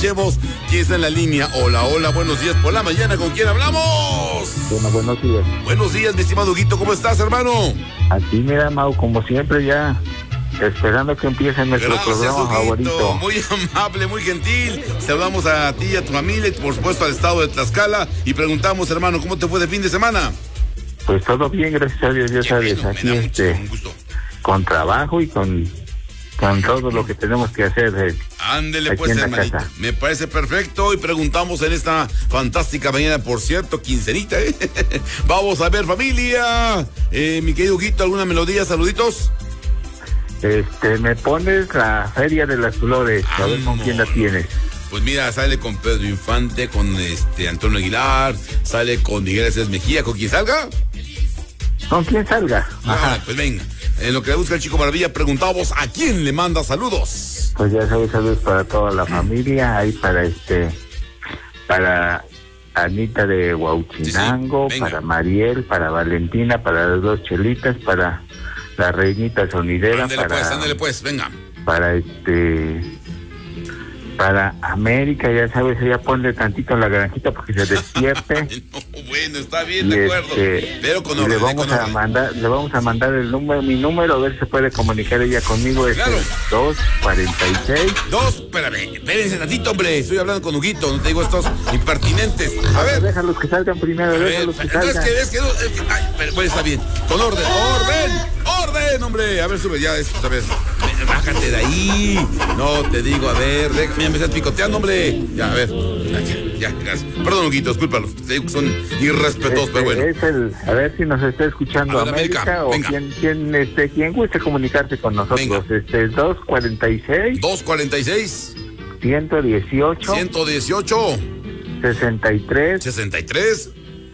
escuchemos quién está en la línea. Hola, hola, buenos días por la mañana. ¿Con quién hablamos? Bueno, buenos días. Buenos días, mi estimado Huguito. ¿Cómo estás, hermano? Aquí, mira, Mau, como siempre ya esperando que empiece nuestro programa Huguito. favorito. Muy amable, muy gentil. Saludamos a ti y a tu familia y por supuesto al estado de Tlaxcala y preguntamos, hermano, ¿cómo te fue de fin de semana? Pues todo bien, gracias a Dios, ya sabes, bueno, aquí me da mucho gusto. con trabajo y con todo lo que tenemos que hacer. Ándele pues, hermanito. Casa. Me parece perfecto y preguntamos en esta fantástica mañana, por cierto, quincenita, ¿eh? Vamos a ver, familia. Mi querido Huguito, ¿alguna melodía? Saluditos. Me pones la Feria de las Flores, a ver con quién la tienes. Pues mira, sale con Pedro Infante, con Antonio Aguilar, sale con Miguel Aceves Mejía, ¿con quién salga? ¿Con quién salga? Ajá. Pues venga. En lo que le busca el Chico Maravilla, preguntamos a quién le manda saludos. Pues ya sabes, saludos para toda la familia, ahí para Anita de Huauchinango, sí, para Mariel, para Valentina, para las dos chelitas, para la reinita sonidera, Ándele pues, venga. Para América, ya sabes, ella ponle tantito en la granjita porque se despierte. No, bueno, está bien, de acuerdo. Pero con orden, le vamos a mandar mi número, a ver si se puede comunicar ella conmigo. Claro. 246. Espérense tantito, hombre. Estoy hablando con Huguito, no te digo estos impertinentes. A ver. Déjalos que salgan primero, déjalos que salgan. Pues está bien. Con orden, orden, hombre. A ver, sube ya esto, a ver. Bájate de ahí. No te digo, a ver, déjame empezar picoteando, hombre. Ya, a ver. Ya, gracias. Perdón, Huguito, discúlpalos. Te digo que son irrespetuosos, pero bueno. A ver si nos está escuchando América o venga. quien guste comunicarse con nosotros. Venga. 246. 246. 118. 118. 63. 63.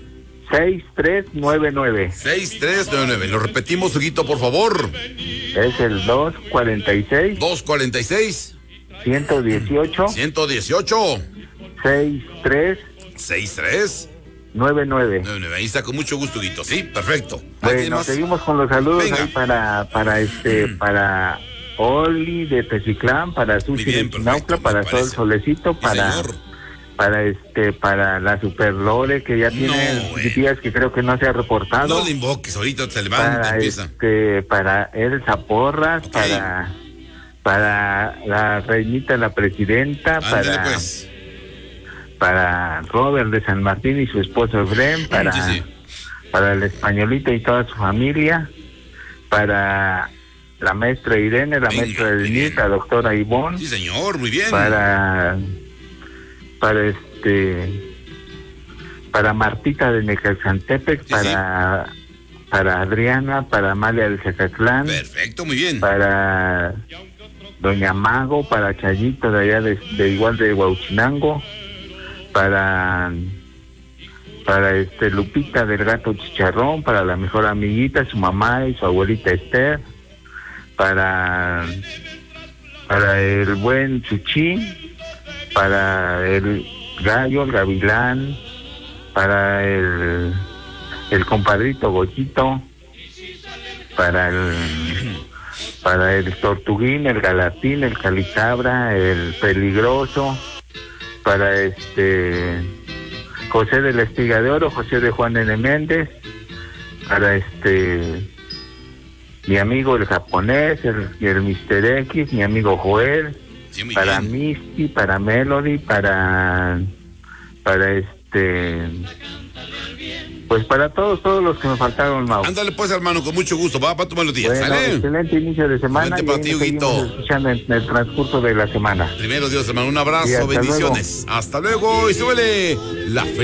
6399. 6399. Lo repetimos, Huguito, por favor. Es el 246. 246. 118. 118. 63 99. Ahí está, con mucho gusto, Huguito. Sí, perfecto. Bueno, seguimos con los saludos. Venga. Ahí para Oli de Teciutlán, para Susi de Chinaucla, para Sol Solecito, para la Super Lore, que ya tiene días que creo que no se ha reportado. No le invoques, ahorita se levanta, empieza. Para Elsa Porras, okay. para la reinita, la presidenta, ándale, pues. Para Robert de San Martín y su esposo Efrén, para el Españolito y toda su familia, para la maestra Irene, maestra Denise, la doctora Ivonne. Sí, señor, muy bien. Para Martita de Necaxantepec, para Adriana, para Amalia del Zacatlán. Perfecto, muy bien. Para Doña Mago, para Chayito de allá de Huauchinango, para Lupita del Gato Chicharrón, para la mejor amiguita, su mamá y su abuelita Esther, para el buen Chuchín, para el Gallo, el Gavilán, para el compadrito Goyito, para el Tortuguín, el Galatín, el Calicabra, el Peligroso, para José del Espiga de Oro, José de Juan N. Méndez, para mi amigo el japonés, el Mr. X, mi amigo Joel, sí, para bien. Misty, para Melody, para pues para todos los que me faltaron, Mau. Ándale pues, hermano, con mucho gusto. Va para tu melodía, bueno, ¿sale? Excelente inicio de semana. Vente para ti, Huguito. Escuchando en el transcurso de la semana. Primero Dios, hermano, un abrazo, hasta bendiciones. Luego. Hasta luego y súbele la